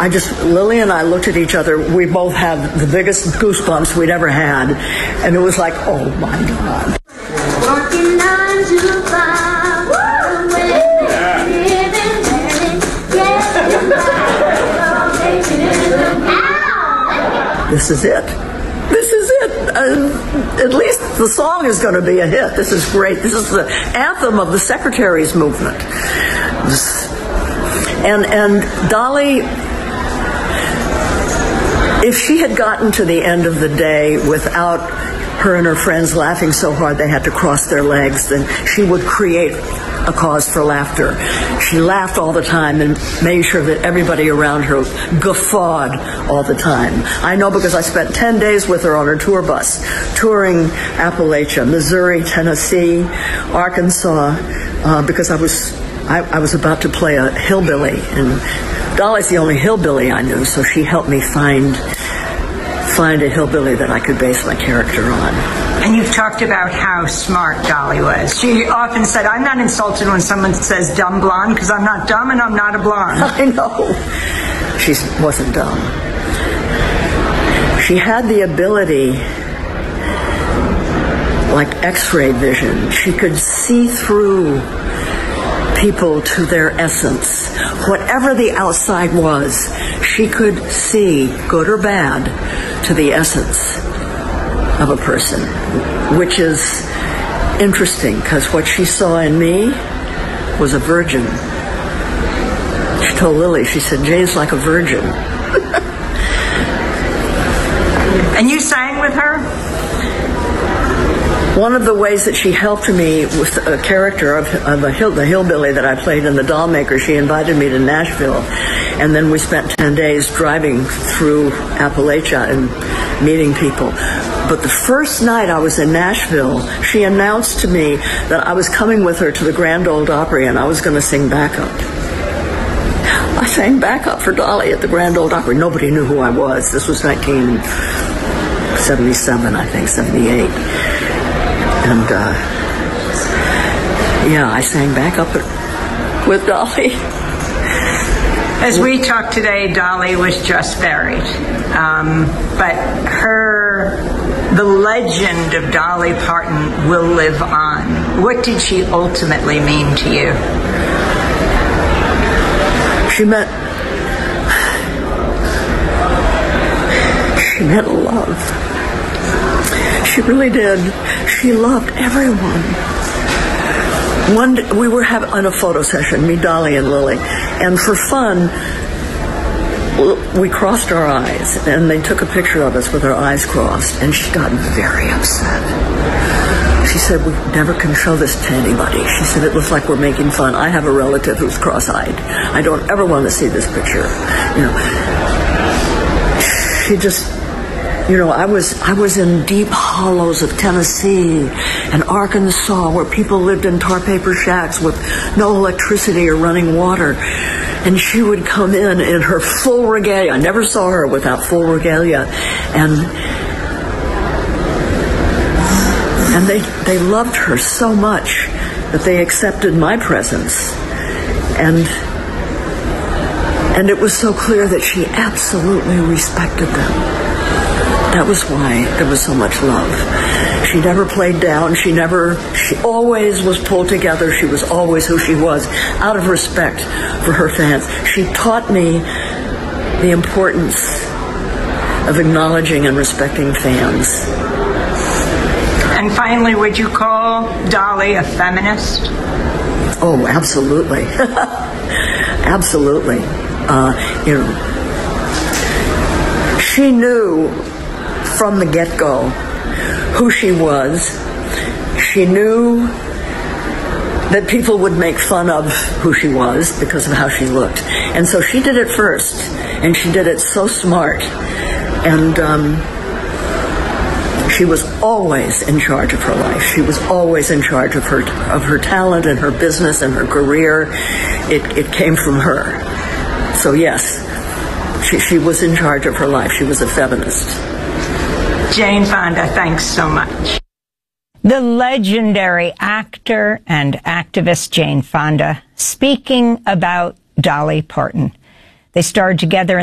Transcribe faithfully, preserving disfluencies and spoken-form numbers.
I just, Lily and I looked at each other. We both had the biggest goosebumps we'd ever had. And it was like, oh my God. Walking on to far away, living, living, getting This is it. This is it. Uh, at least the song is going to be a hit. This is great. This is the anthem of the Secretaries movement. This, and and Dolly, if she had gotten to the end of the day without her and her friends laughing so hard they had to cross their legs, then she would create a cause for laughter. She laughed all the time and made sure that everybody around her guffawed all the time. I know because I spent ten days with her on her tour bus, touring Appalachia, Missouri, Tennessee, Arkansas, uh, because I was I, I was about to play a hillbilly, and Dolly's the only hillbilly I knew, so she helped me find find a hillbilly that I could base my character on. And you've talked about how smart Dolly was. She often said, I'm not insulted when someone says dumb blonde, because I'm not dumb and I'm not a blonde. I know. She wasn't dumb. She had the ability, like X-ray vision. She could see through people to their essence. Whatever the outside was, she could see, good or bad, to the essence of a person, which is interesting because what she saw in me was a virgin. She told Lily, she said, Jane's like a virgin. And you sang with her? One of the ways that she helped me with a character of, of a hill, the hillbilly that I played in The Dollmaker, she invited me to Nashville, and then we spent ten days driving through Appalachia and meeting people. But the first night I was in Nashville, she announced to me that I was coming with her to the Grand Ole Opry and I was going to sing backup. I sang backup for Dolly at the Grand Ole Opry. Nobody knew who I was. This was nineteen seventy-seven, I think, seventy-eight. And, uh, yeah, I sang backup with Dolly. As we talk today, Dolly was just buried. Um, but her, the legend of Dolly Parton will live on. What did she ultimately mean to you? She meant, she meant love. She really did. She loved everyone. One day, we were having on a photo session, me, Dolly, and Lily, and for fun, we crossed our eyes, and they took a picture of us with our eyes crossed, and she got very upset. She said, we never can show this to anybody. She said, it looks like we're making fun. I have a relative who's cross-eyed. I don't ever want to see this picture. You know, she just... You know, I was I was in deep hollows of Tennessee and Arkansas where people lived in tar paper shacks with no electricity or running water. And she would come in in her full regalia. I never saw her without full regalia. And and they they loved her so much that they accepted my presence. And and it was so clear that she absolutely respected them. That was why there was so much love. She never played down. She never, she always was pulled together. She was always who she was, out of respect for her fans. She taught me the importance of acknowledging and respecting fans. And finally, would you call Dolly a feminist? Oh, absolutely. Absolutely. Uh, you know, she knew from the get-go who she was. She knew that people would make fun of who she was because of how she looked. And so she did it first, and she did it so smart. And um, she was always in charge of her life. She was always in charge of her of her talent and her business and her career. It, it came from her. So yes, she, she was in charge of her life. She was a feminist. Jane Fonda, thanks so much. The legendary actor and activist Jane Fonda speaking about Dolly Parton. They starred together in